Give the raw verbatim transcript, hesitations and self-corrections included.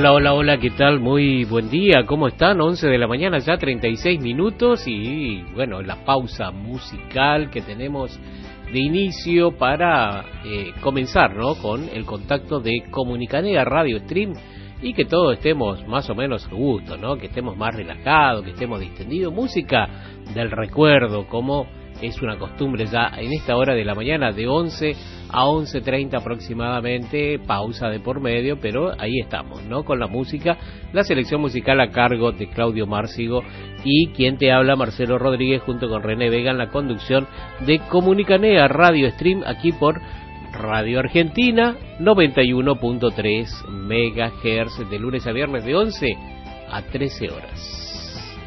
Hola, hola, hola, ¿qué tal? Muy buen día, ¿cómo están? once de la mañana, ya treinta y seis minutos y, bueno, la pausa musical que tenemos de inicio para eh, comenzar, ¿no? Con el contacto de Comunicanea Radio Stream y que todos estemos más o menos a gusto, ¿no? Que estemos más relajados, que estemos distendidos. Música del recuerdo, como es una costumbre ya en esta hora de la mañana, de once a once treinta aproximadamente, pausa de por medio, pero ahí estamos, ¿no? Con la música, la selección musical a cargo de Claudio Márcigo y quien te habla, Marcelo Rodríguez, junto con René Vega en la conducción de Comunicanea Radio Stream, aquí por Radio Argentina, noventa y uno punto tres megahertz, de lunes a viernes de once a trece horas.